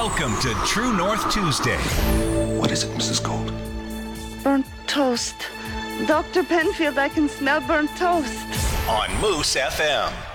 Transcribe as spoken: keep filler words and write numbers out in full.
Welcome to True North Tuesday. What is it, Missus Gold? Burnt toast. Doctor Penfield, I can smell burnt toast. On Moose F M.